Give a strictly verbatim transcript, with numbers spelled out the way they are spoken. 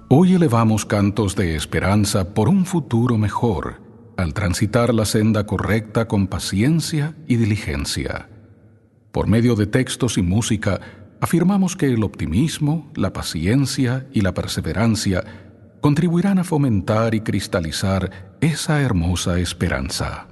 Hoy elevamos cantos de esperanza por un futuro mejor, al transitar la senda correcta con paciencia y diligencia. Por medio de textos y música, afirmamos que el optimismo, la paciencia y la perseverancia contribuirán a fomentar y cristalizar esa hermosa esperanza.